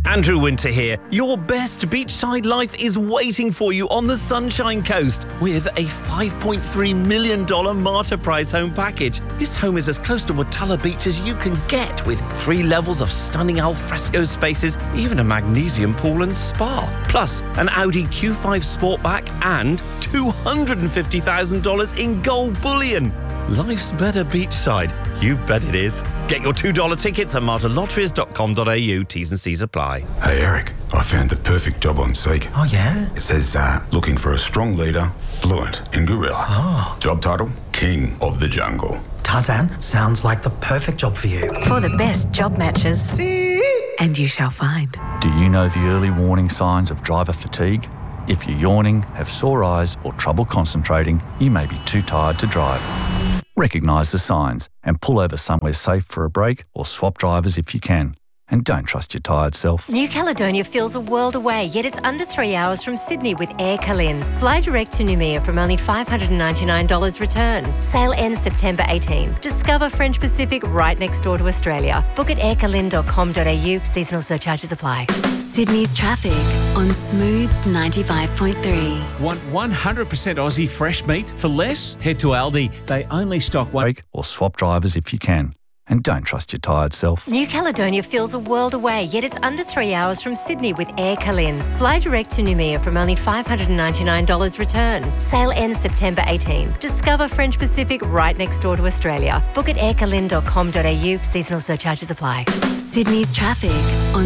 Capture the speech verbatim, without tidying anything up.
Andrew Winter here. Your best beachside life is waiting for you on the Sunshine Coast with a five point three million dollars Marta Price home package. This home is as close to Watala Beach as you can get, with three levels of stunning alfresco spaces, even a magnesium pool and spa. Plus, an Audi Q five Sportback and two hundred fifty thousand dollars in gold bullion. Life's better beachside. You bet it is. Get your two dollar tickets at marta lotteries dot com dot a u. T's and C's apply. Hey Eric, I found the perfect job on Seek. Oh yeah? It says uh, looking for a strong leader, fluent in gorilla. Oh. Job title, King of the Jungle. Tarzan, sounds like the perfect job for you. For the best job matches. And you shall find. Do you know the early warning signs of driver fatigue? If you're yawning, have sore eyes or trouble concentrating, you may be too tired to drive. Recognise the signs and pull over somewhere safe for a break or swap drivers if you can. And don't trust your tired self. New Caledonia feels a world away, yet it's under three hours from Sydney with Air Calin. Fly direct to Noumea from only five hundred ninety-nine dollars return. Sale ends September eighteenth. Discover French Pacific right next door to Australia. Book at air calin dot com dot a u. Seasonal surcharges apply. Sydney's traffic on Smooth ninety-five point three. Want one hundred percent Aussie fresh meat for less? Head to Aldi. They only stock one... Break or swap drivers if you can. And don't trust your tired self. New Caledonia feels a world away, yet it's under three hours from Sydney with Air Calin. Fly direct to Noumea from only five hundred ninety-nine dollars return. Sale ends September eighteenth. Discover French Pacific right next door to Australia. Book at air calin dot com dot a u. Seasonal surcharges apply. Sydney's traffic on